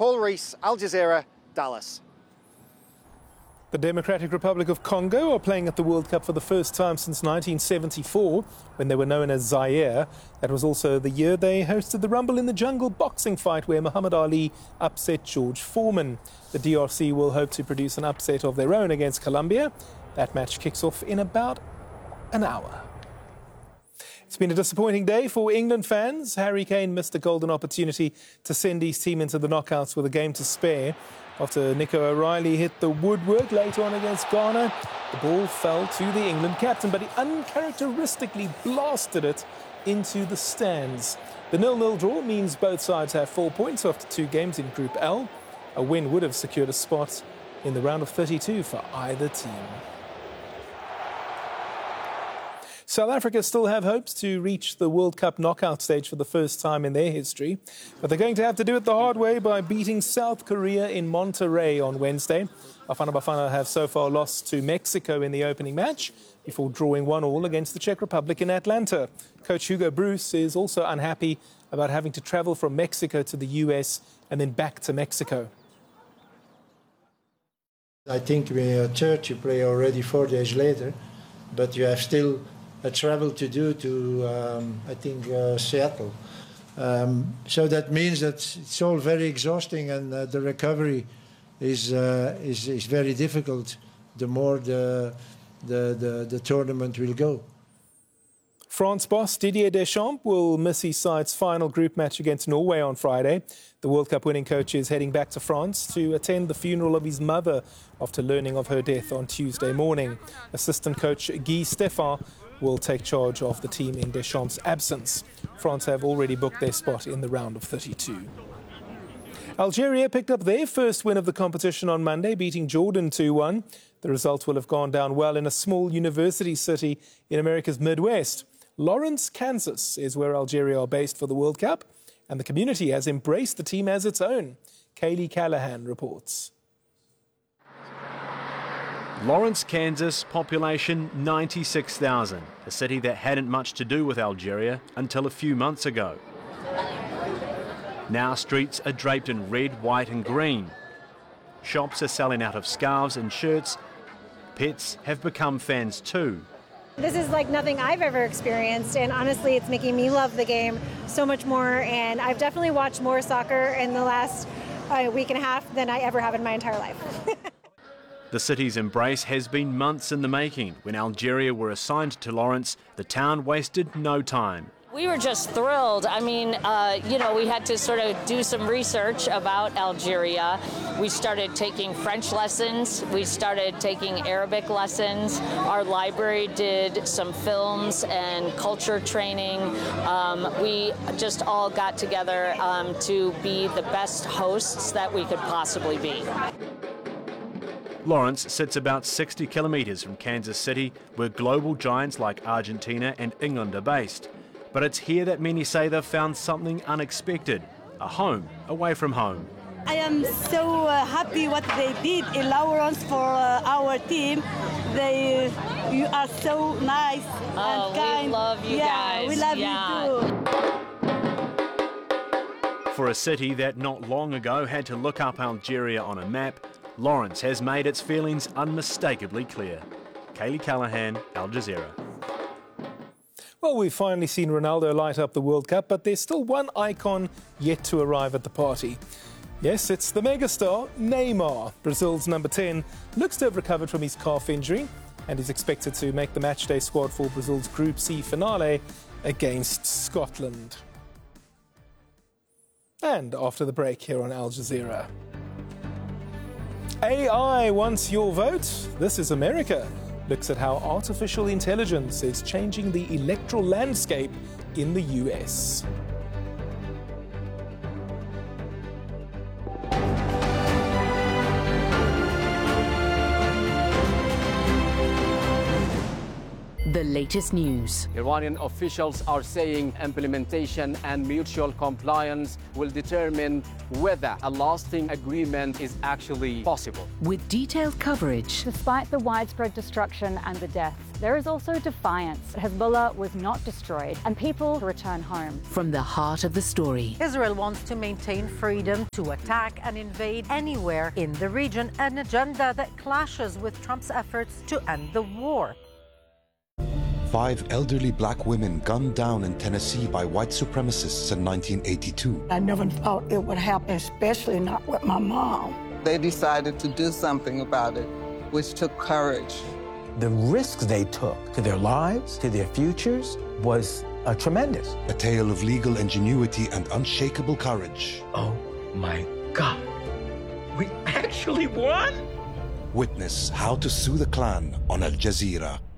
Paul Rees, Al Jazeera, Dallas. The Democratic Republic of Congo are playing at the World Cup for the first time since 1974, when they were known as Zaire. That was also the year they hosted the Rumble in the Jungle boxing fight where Muhammad Ali upset George Foreman. The DRC will hope to produce an upset of their own against Colombia. That match kicks off in about an hour. It's been a disappointing day for England fans. Harry Kane missed a golden opportunity to send his team into the knockouts with a game to spare. After Nico O'Reilly hit the woodwork later on against Ghana, the ball fell to the England captain, but he uncharacteristically blasted it into the stands. The 0-0 draw means both sides have 4 points after 2 games in Group L. A win would have secured a spot in the round of 32 for either team. South Africa still have hopes to reach the World Cup knockout stage for the first time in their history, but they're going to have to do it the hard way by beating South Korea in Monterrey on Wednesday. Bafana Bafana have so far lost to Mexico in the opening match before drawing 1-1 against the Czech Republic in Atlanta. Coach Hugo Bruce is also unhappy about having to travel from Mexico to the US and then back to Mexico. I think we third, you play already 4 days later, but you have still a travel to do to, Seattle. So that means that it's all very exhausting, and the recovery is very difficult the more the tournament will go. France boss Didier Deschamps will miss his side's final group match against Norway on Friday. The World Cup winning coach is heading back to France to attend the funeral of his mother after learning of her death on Tuesday morning. Assistant coach Guy Stéphane will take charge of the team in Deschamps' absence. France have already booked their spot in the round of 32. Algeria picked up their first win of the competition on Monday, beating Jordan 2-1. The result will have gone down well in a small university city in America's Midwest. Lawrence, Kansas is where Algeria are based for the World Cup, and the community has embraced the team as its own. Kaylee Callahan reports. Lawrence, Kansas, population 96,000, a city that hadn't much to do with Algeria until a few months ago. Now streets are draped in red, white and green. Shops are selling out of scarves and shirts. Pets have become fans too. This is like nothing I've ever experienced, and honestly it's making me love the game so much more, and I've definitely watched more soccer in the last week and a half than I ever have in my entire life. The city's embrace has been months in the making. When Algeria were assigned to Lawrence, the town wasted no time. We were just thrilled. I mean, we had to sort of do some research about Algeria. We started taking French lessons. We started taking Arabic lessons. Our library did some films and culture training. We just all got together to be the best hosts that we could possibly be. Lawrence sits about 60 kilometres from Kansas City, where global giants like Argentina and England are based. But it's here that many say they've found something unexpected, a home away from home. I am so happy what they did in Lawrence for our team. You are so nice and kind. We love you guys. We love you too. For a city that not long ago had to look up Algeria on a map, Lawrence has made its feelings unmistakably clear. Kaylee Callahan, Al Jazeera. Well, we've finally seen Ronaldo light up the World Cup, but there's still one icon yet to arrive at the party. Yes, it's the megastar, Neymar. Brazil's number 10 looks to have recovered from his calf injury and is expected to make the matchday squad for Brazil's Group C finale against Scotland. And after the break here on Al Jazeera. AI wants your vote. This is America. Looks at how artificial intelligence is changing the electoral landscape in the US. the latest news. Iranian officials are saying implementation and mutual compliance will determine whether a lasting agreement is actually possible. With detailed coverage. Despite the widespread destruction and the deaths, there is also defiance. Hezbollah was not destroyed and people return home. From the heart of the story. Israel wants to maintain freedom to attack and invade anywhere in the region, an agenda that clashes with Trump's efforts to end the war. 5 elderly black women gunned down in Tennessee by white supremacists in 1982. I never thought it would happen, especially not with my mom. They decided to do something about it, which took courage. The risks they took to their lives, to their futures, was tremendous. A tale of legal ingenuity and unshakable courage. Oh my God. We actually won? Witness How to Sue the Klan on Al Jazeera.